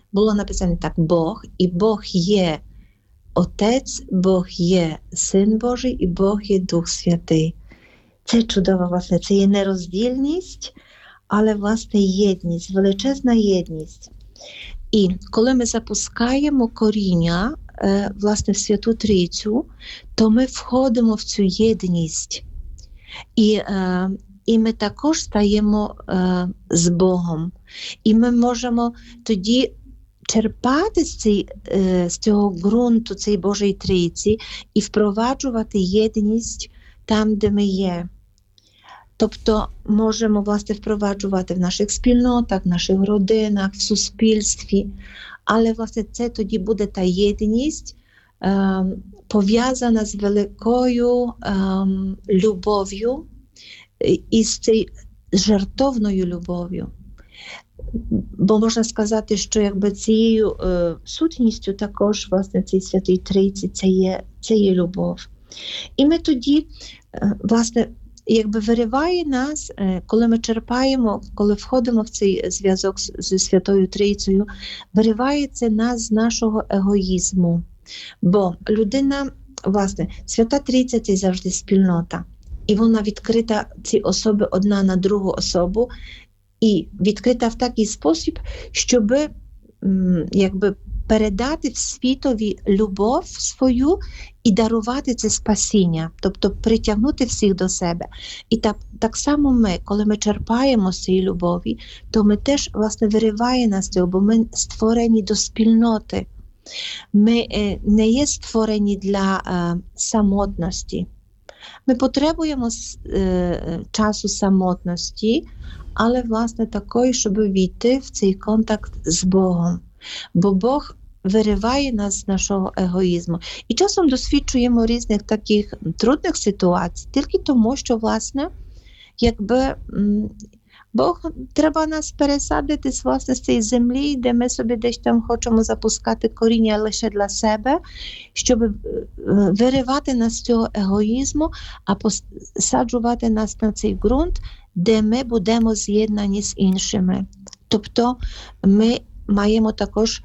було написано так: Бог, і Бог є Отець, Бог є Син Божий, і Бог є Дух Святий. Це чудово, власне, це є нероздільність, але, власне, єдність, величезна єдність. І коли ми запускаємо коріння, власне, в Святу Трійцю, то ми входимо в цю єдність. І ми також стаємо з Богом. І ми можемо тоді черпати з цього ґрунту, цієї Божої Трійці, і впроваджувати єдність там, де ми є. Тобто можемо, власне, впроваджувати в наших спільнотах, в наших родинах, в суспільстві. Але, власне, це тоді буде та єдність, пов'язана з великою любов'ю і з цією жертовною любов'ю. Бо можна сказати, що якби цією сутністю також, власне, цій Святій Трійці це є любов. І ми тоді, власне, якби вириває нас, коли ми черпаємо, коли входимо в цей зв'язок зі Святою Трійцею, виривається нас з нашого егоїзму. Бо людина, власне, Свята Трійця – це завжди спільнота. І вона відкрита, ці особи, одна на другу особу, і відкрита в такий спосіб, щоб якби передати в світові любов свою і дарувати це спасіння, тобто притягнути всіх до себе. І так само ми, коли ми черпаємо з цієї любові, то ми теж, власне, вириває нас цього, бо ми створені до спільноти. Ми не є створені для самотності. Ми потребуємо часу самотності, але, власне, такої, щоб війти в цей контакт з Богом. Бо Бог вириває нас з нашого егоїзму. І часом досвідчуємо різних таких трудних ситуацій, тільки тому, що, власне, якби Бог треба нас пересадити, власне, з цієї землі, де ми собі десь там хочемо запускати коріння лише для себе, щоб виривати нас з цього егоїзму, а посаджувати нас на цей ґрунт, де ми будемо з'єднані з іншими. Тобто ми маємо також,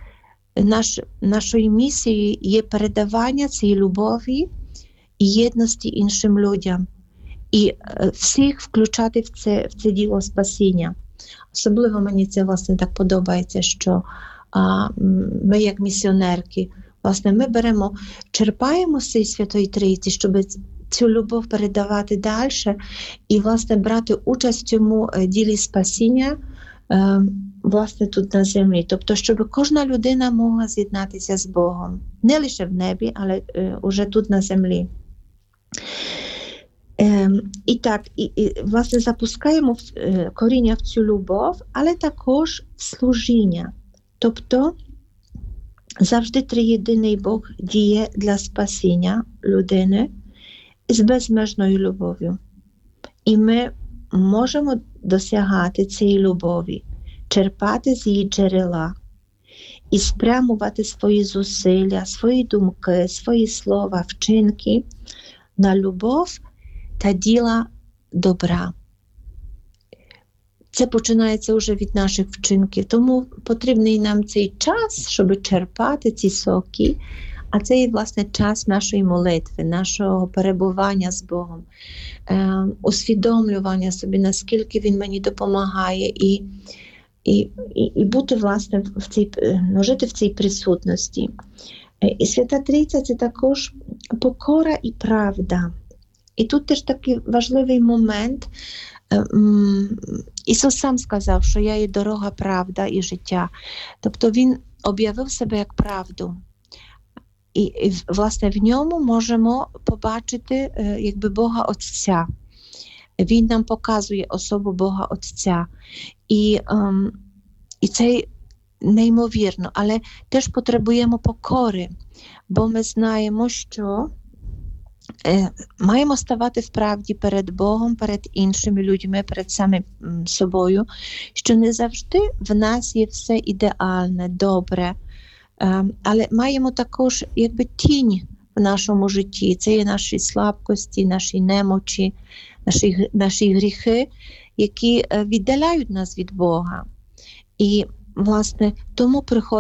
нашою місією є передавання цієї любові і єдності іншим людям. І всіх включати в це діло спасіння. Особливо мені це, власне, так подобається, що ми, як місіонерки, власне, ми черпаємо з цієї Святої Трійці, щоб цю любов передавати далі і, власне, брати участь в цьому ділі спасіння, власне, тут на землі. Тобто, щоб кожна людина могла з'єднатися з Богом. Не лише в небі, але уже тут на землі. І так, власне, запускаємо коріння в цю любов, але також в служіння. Тобто, завжди триєдиний Бог діє для спасіння людини з безмежною любов'ю. І ми можемо досягати цієї любові, черпати з її джерела і спрямувати свої зусилля, свої думки, свої слова, вчинки на любов та діла добра. Це починається вже від наших вчинків, тому потрібний нам цей час, щоб черпати ці соки, а це є, власне, час нашої молитви, нашого перебування з Богом, усвідомлювання собі, наскільки Він мені допомагає, і бути, власне, жити в цій присутності. І Свята Трійця – це також покора і правда. І тут теж такий важливий момент. Ісус сам сказав, що я є дорога, правда і життя. Тобто Він об'явив себе як правду. І власне, в ньому можемо побачити якби Бога Отця. Він нам показує особу Бога Отця. І це неймовірно, але теж потребуємо покори, бо ми знаємо, що маємо ставати в правді перед Богом, перед іншими людьми, перед самим собою, що не завжди в нас є все ідеальне, добре, але маємо також якби тінь в нашому житті. Це є наші слабкості, наші немочі, наші гріхи, які віддаляють нас від Бога. І, власне, тому приходить